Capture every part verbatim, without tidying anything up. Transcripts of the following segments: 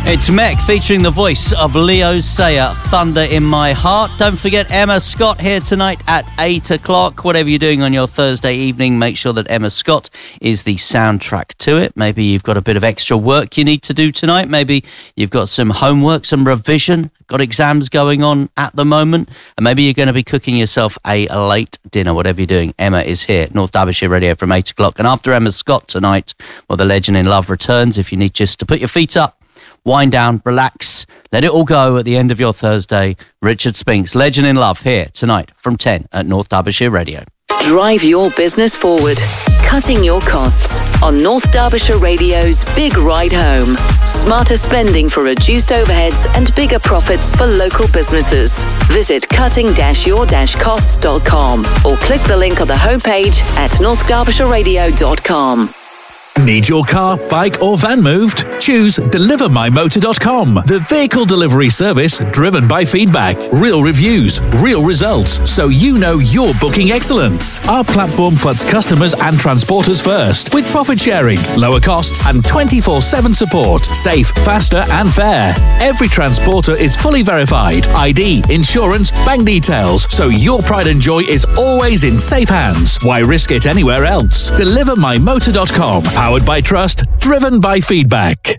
It's Mech featuring the voice of Leo Sayer, Thunder in My Heart. Don't forget Emma Scott here tonight at eight o'clock. Whatever you're doing on your Thursday evening, make sure that Emma Scott is the soundtrack to it. Maybe you've got a bit of extra work you need to do tonight. Maybe you've got some homework, some revision, got exams going on at the moment. And maybe you're going to be cooking yourself a late dinner, whatever you're doing. Emma is here, North Derbyshire Radio from eight o'clock. And after Emma Scott tonight, well, the Legend in Love returns. If you need just to put your feet up, wind down, relax, let it all go at the end of your Thursday. Richard Spinks, Legend in Love, here tonight from ten at North Derbyshire Radio. Drive your business forward. Cutting your costs on North Derbyshire Radio's Big Ride Home. Smarter spending for reduced overheads and bigger profits for local businesses. Visit cutting your costs dot com or click the link on the homepage at north derbyshire radio dot com. Need your car, bike or van moved? Choose deliver my motor dot com, the vehicle delivery service driven by feedback. Real reviews, real results, so you know you're booking excellence. Our platform puts customers and transporters first, with profit sharing, lower costs and twenty-four seven support. Safe, faster and fair. Every transporter is fully verified. I D, insurance, bank details, so your pride and joy is always in safe hands. Why risk it anywhere else? deliver my motor dot com. Powered by trust, driven by feedback.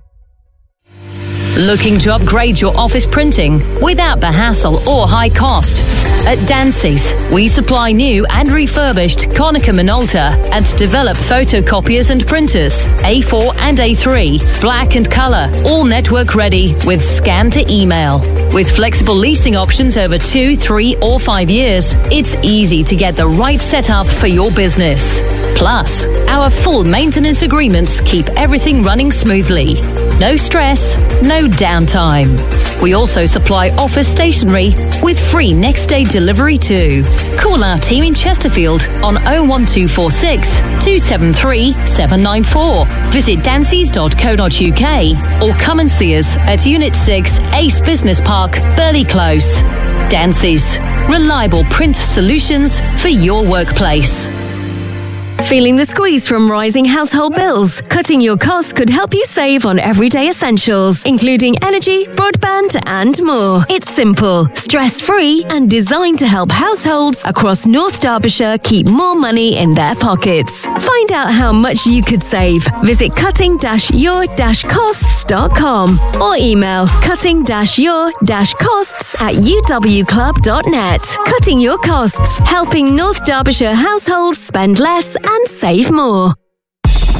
Looking to upgrade your office printing without the hassle or high cost? At Dancy's, we supply new and refurbished Konica Minolta and develop photocopiers and printers, A four and A three, black and colour, all network ready with scan to email. With flexible leasing options over two, three or five years, it's easy to get the right setup for your business. Plus, our full maintenance agreements keep everything running smoothly. No stress, no downtime. We also supply office stationery with free next day delivery too. Call our team in Chesterfield on oh one two four six, two seven three, seven nine four. Visit dancies dot co dot uk or come and see us at Unit six, Ace Business Park, Burley Close. Dancy's, reliable print solutions for your workplace. Feeling the squeeze from rising household bills? Cutting your costs could help you save on everyday essentials, including energy, broadband, and more. It's simple, stress-free, and designed to help households across North Derbyshire keep more money in their pockets. Find out how much you could save. Visit cutting your costs dot com or email cutting your costs at u w club dot net. Cutting your costs, helping North Derbyshire households spend less and save more.